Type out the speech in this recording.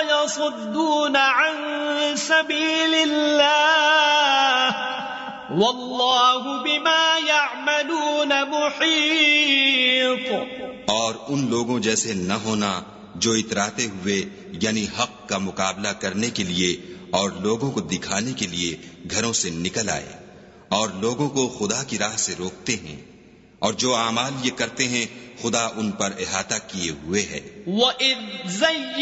वयसुद्दून अन सबीलिल्लाह वल्लाहु बिमा यअमलून मुहीत। और उन लोगों जैसे न होना जो इतराते हुए यानी हक का मुकाबला करने के लिए और लोगों को दिखाने के लिए घरों से निकल आए और लोगों को खुदा की राह से रोकते हैं, और जो आमाल ये करते हैं खुदा उन पर इहाता किए हुए है। वइज़